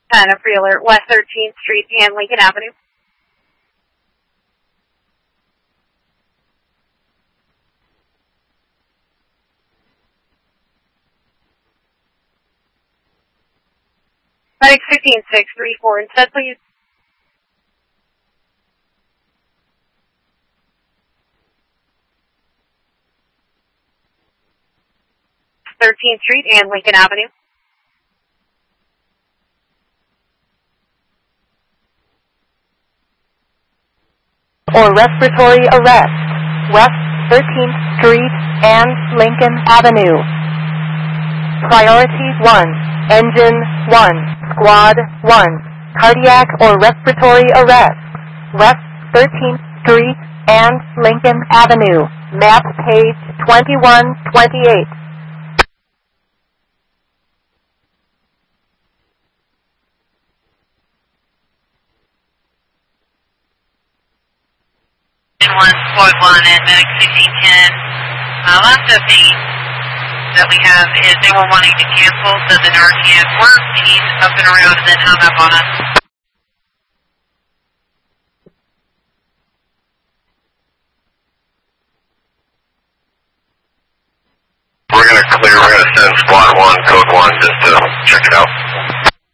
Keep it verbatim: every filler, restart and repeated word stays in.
ten, a pre-alert, West thirteenth Street and Lincoln Avenue. Medic fifteen six three four instead, please. thirteenth Street and Lincoln Avenue. Or respiratory arrest, West thirteenth Street and Lincoln Avenue. Priority one, Engine one, Squad one, cardiac or respiratory arrest, West thirteenth Street and Lincoln Avenue, map page twenty-one twenty-eight. one, Squad one, and Medic fifteen ten. Uh, last update that we have is they were wanting to cancel, so the Narcan worked, he's up and around, and then hung up on us. We're going to clear, we're going to send Squad one, Code one, just to check it out.